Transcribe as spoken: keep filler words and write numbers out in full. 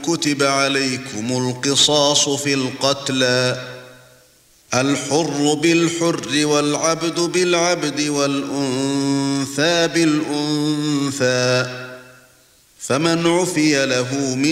كتب عليكم القصاص في القتلى الحر بالحر والعبد بالعبد والأنثى بالأنثى فمن عفي له من